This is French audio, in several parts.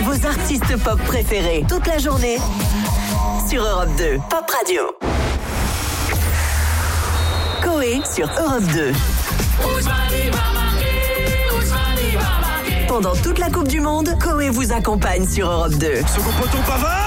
vos artistes pop préférés, toute la journée, sur Europe 2, Pop Radio. Coé sur Europe 2. Pendant toute la Coupe du Monde, Coé vous accompagne sur Europe 2. Second poteau Pavard.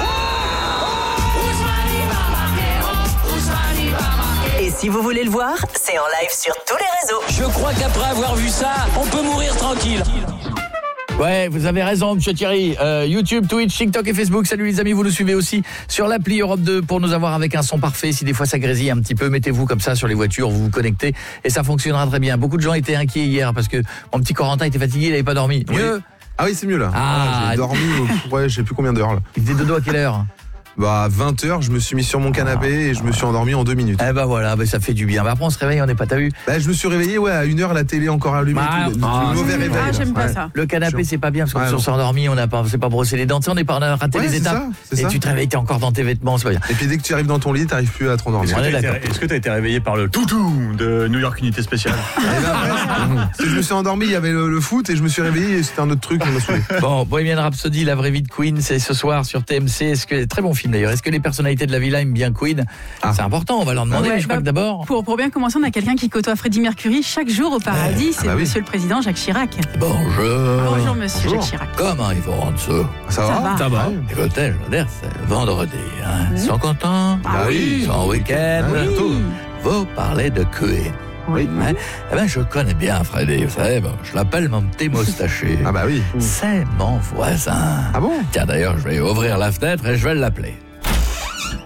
Et si vous voulez le voir, c'est en live sur tous les réseaux. Je crois qu'après avoir vu ça, on peut mourir tranquille. Ouais, vous avez raison, monsieur Thierry. YouTube, Twitch, TikTok et Facebook. Salut les amis, vous nous suivez aussi sur l'appli Europe 2 pour nous avoir avec un son parfait. Si des fois ça grésille un petit peu, mettez-vous comme ça sur les voitures, vous vous connectez et ça fonctionnera très bien. Beaucoup de gens étaient inquiets hier parce que mon petit Corentin était fatigué, il n'avait pas dormi. Mieux. Ah oui, c'est mieux là. Ah, j'ai dormi, je sais plus combien d'heures là. Il faisait dodo à quelle heure ? À 20h, je me suis mis sur mon canapé et je me suis endormi en 2 minutes. Eh ben voilà, ça fait du bien. Après on se réveille, on n'est pas, t'as vu ? Je me suis réveillé à 1h, la télé encore allumée, mauvais réveil. Ah, j'aime pas ça. Le canapé c'est pas bien parce qu'on s'est endormi, on s'est pas brossé les dents, on a raté les étapes. C'est ça. Tu te réveilles, t'es encore dans tes vêtements, c'est pas bien. Et puis dès que tu arrives dans ton lit, t'arrives plus à te rendormir. Est-ce que t'as été réveillé par le toutou de New York Unité Spéciale? Je me suis endormi, il y avait le foot et je me suis réveillé et c'était un autre truc. Bon, Bohemian Rhapsody, la vraie vie de Queen, c'est ce soir sur TMC. Très bon film d'ailleurs. Est-ce que les personnalités de la villa aiment bien Queen ? C'est important, on va leur demander. Je crois que d'abord. Pour bien commencer, on a quelqu'un qui côtoie Freddie Mercury chaque jour au paradis. C'est Monsieur le Président Jacques Chirac. Bonjour, Monsieur Jacques Chirac. Comment ils vont en dessous ? Ça va. Écoutez, je veux dire, c'est vendredi. Ils sont contents ? Oui. Ils sont en week-end ? Vous parlez de Queen. Oui. Je connais bien Freddy, vous savez, je l'appelle mon petit moustachu. Ah bah oui. C'est mon voisin. Ah bon ? Tiens, d'ailleurs, je vais ouvrir la fenêtre et je vais l'appeler. Freddy !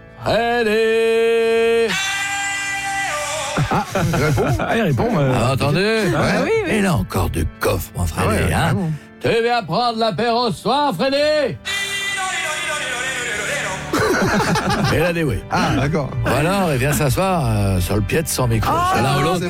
Il répond. Entendu ? Oui. Et là encore du coffre, mon Freddy. Tu viens prendre l'apéro ce soir, Freddy ? Et là, oui. Ah, d'accord. Alors, il vient s'asseoir sur le pied de son micro. C'est l'un ou l'autre.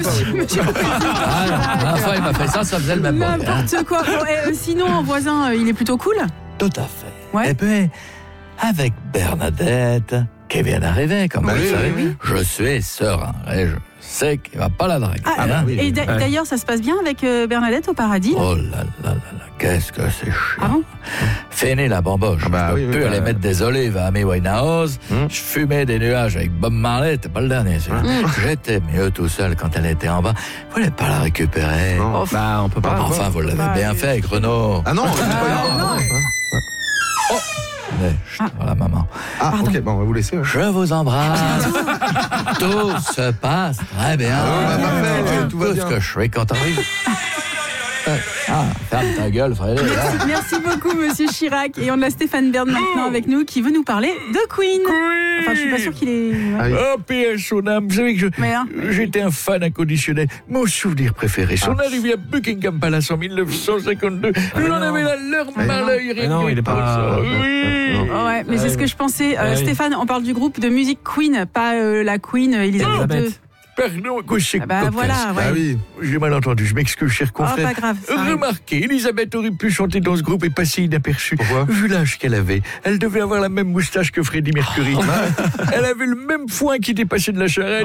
La fois, il m'a fait ça faisait le même bruit. N'importe quoi. Sinon, voisin, il est plutôt cool. Tout à fait. Ouais. Et puis, avec Bernadette, qui vient d'arriver, comme vous le savez, je suis serein. Et je sais qu'il ne va pas la draguer. Et d'ailleurs, ça se passe bien avec Bernadette au paradis là. Oh là là là là, qu'est-ce que c'est chiant. Ah bon ? Fini la bamboche. Je peux plus aller mettre des olives à Amy Winehouse. Je fumais des nuages avec Bob Marley. C'était pas le dernier. J'étais mieux tout seul quand elle était en bas. Vous voulez pas la récupérer ? On peut pas. Enfin, vous l'avez bien fait avec Renaud. Ah non, Voilà, maman. Ok, on va vous laisser. Je vous embrasse. Tout se passe très bien. Tout va bien. Ce que je suis quand t'arrives. Ferme ta gueule, Frédéric. Merci beaucoup, Monsieur Chirac. Et on a Stéphane Bern maintenant avec nous qui veut nous parler de Queen. Enfin, je suis pas sûre qu'il est... Oh, PS son âme. Vous savez que j'étais un fan inconditionnel. Mon souvenir préféré, son arrivée à Buckingham Palace en 1952. J'en avais la larme à l'œil. Non, il est pas... Ouais, mais c'est ce que je pensais. Stéphane, on parle du groupe de musique Queen, pas la Queen Elisabeth II. Pardon, quoi, c'est voilà, Ah oui. J'ai mal entendu, je m'excuse, cher confrère. Pas grave. Remarquez, Elisabeth aurait pu chanter dans ce groupe et passer inaperçue. Pourquoi ? Vu l'âge qu'elle avait, elle devait avoir la même moustache que Freddie Mercury. Elle avait le même foin qui dépassait de la charrette.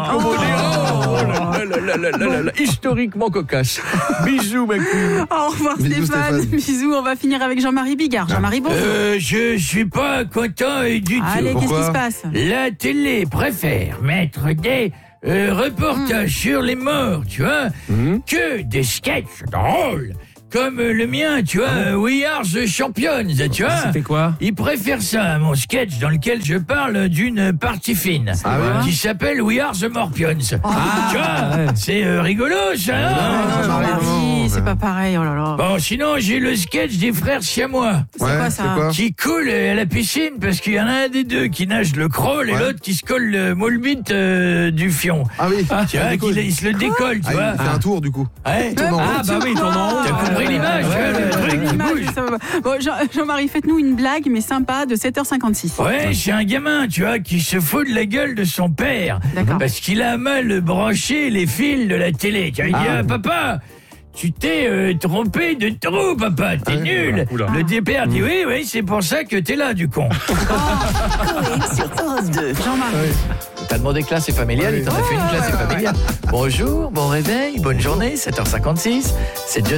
Historiquement cocasse. Bisous, ma queen. Au revoir, Stéphane. Bisous, on va finir avec Jean-Marie Bigard. Jean-Marie, bonjour. Je suis pas content du tout. Allez, qu'est-ce qui se passe ? La télé préfère mettre des reportages sur les morts, tu vois, que des sketchs drôles. Comme le mien, tu vois, We Are the Champions, tu vois. C'était quoi ? Il préfère ça à mon sketch dans lequel je parle d'une partie fine qui s'appelle We Are the Morpions. Tu vois, c'est rigolo, ça. Jean-Marie, c'est pas pareil, oh là là. Bon, sinon, j'ai le sketch des frères siamois. C'est quoi ça ? Qui coule à la piscine parce qu'il y en a un des deux qui nage le crawl et l'autre qui se colle le moulbite du fion. Ah oui. Tu vois, il se le décolle, tu vois. Il fait un tour du coup. Ouais. il tourne en rond. T'as compris l'image, le truc qui bouge. Bon, Jean-Marie, faites-nous une blague, mais sympa, de 7h56. Ouais, c'est un gamin, tu vois, qui se fout de la gueule de son père. D'accord. Parce qu'il a mal branché les fils de la télé. Tu vois, il dit, papa, tu t'es trompé de trou, papa, t'es nul. Le père dit, oui, c'est pour ça que t'es là, du con. Coé sur Europe 2. Jean-Marie. T'as demandé classe et familiale, il t'en a fait une classe et familiale. Bonjour, bon réveil, bonne journée, 7h56. C'est